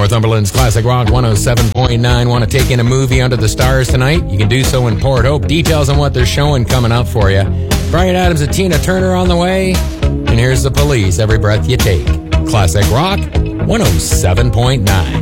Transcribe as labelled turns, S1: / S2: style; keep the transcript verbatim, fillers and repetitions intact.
S1: Northumberland's Classic Rock one oh seven point nine. Want to take in a movie under the stars tonight? You can do so in Port Hope. Details on what they're showing coming up for you. Brian Adams and Tina Turner on the way. And here's the Police, Every Breath You Take. Classic Rock one oh seven point nine.